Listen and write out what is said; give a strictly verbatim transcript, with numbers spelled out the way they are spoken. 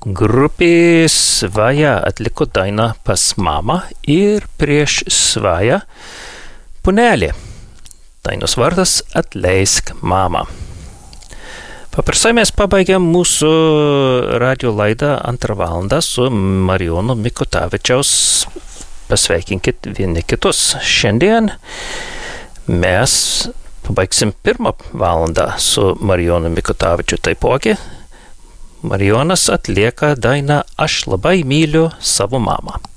Grupė Svaja atliko dainą Pas mamą ir prieš Svają Punelė. Dainos vardas Atleisk mamą. Paprastai mes pabaigiam mūsų radio laidą antrą valandą su Marijono Mikutavičiaus Pasveikinkit vieni kitus. Šiandien mes pabaigsim pirmą valandą su Marijonu Mikutavičiu taipogi. Marijonas atlieka dainą Aš labai myliu savo mamą.